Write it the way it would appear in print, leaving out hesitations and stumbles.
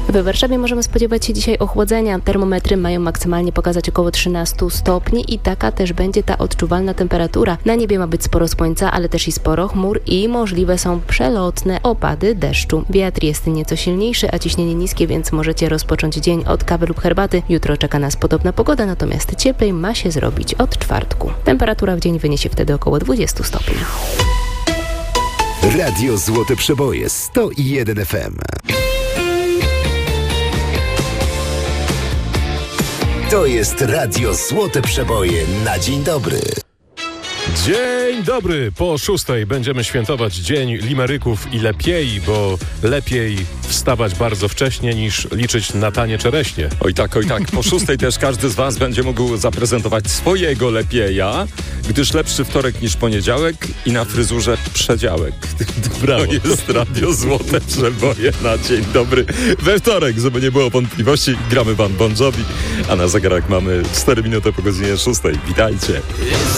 W Warszawie możemy spodziewać się dzisiaj ochłodzenia. Termometry mają maksymalnie pokazać około 13 stopni i taka też będzie ta odczuwalna temperatura. Na niebie ma być sporo słońca, ale też i sporo chmur i możliwe są przelotne opady deszczu. Wiatr jest nieco silniejszy, a ciśnienie niskie, więc możecie rozpocząć dzień od kawy lub herbaty. Jutro czeka nas podobna pogoda, natomiast cieplej ma się zrobić od czwartku. Temperatura w dzień wyniesie wtedy około 20 stopni. Radio Złote Przeboje 101 FM. To jest Radio Złote Przeboje na dzień dobry. Dzień dobry! Po 6:00 będziemy świętować Dzień Limeryków i lepiej, bo lepiej wstawać bardzo wcześnie niż liczyć na tanie czereśnie. Oj tak. Po 6:00 też każdy z Was będzie mógł zaprezentować swojego lepieja, gdyż lepszy wtorek niż poniedziałek i na fryzurze przedziałek. Brawo. To jest Radio Złote Przeboje na dzień dobry. We wtorek, żeby nie było wątpliwości, gramy Bon Jovi, a na zegarach mamy 4 minuty po godzinie 6:00. Witajcie.